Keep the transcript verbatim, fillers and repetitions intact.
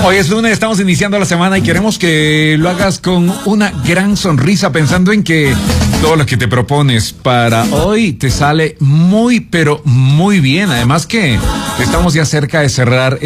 Hoy es lunes, estamos iniciando la semana y queremos que lo hagas con una gran sonrisa, pensando en que todo lo que te propones para hoy te sale muy, pero muy bien. Además que estamos ya cerca de cerrar